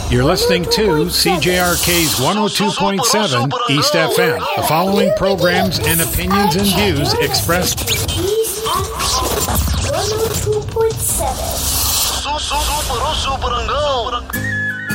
You're listening to CJRK's 102.7 East FM. The following programs and opinions and views expressed. East FM 102.7. Super